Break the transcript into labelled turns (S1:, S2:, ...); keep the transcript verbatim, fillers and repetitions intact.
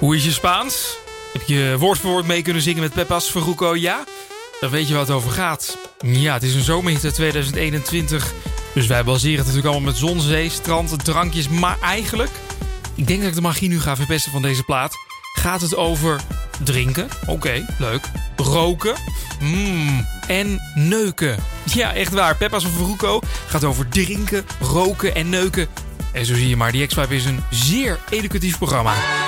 S1: Hoe is je Spaans? Heb je woord voor woord mee kunnen zingen met Pepas Farruko? Ja? Dan weet je waar het over gaat. Ja, het is een zomerhit tweeduizend eenentwintig. Dus wij baseren het natuurlijk allemaal met zon, zee, strand, drankjes. Maar eigenlijk, ik denk dat ik de magie nu ga verpesten van deze plaat. Gaat het over drinken? Oké, okay, leuk. Roken? Mmm. En neuken. Ja, echt waar. Pepas van Farruko gaat over drinken, roken en neuken. En zo zie je maar, die X-Vibe is een zeer educatief programma.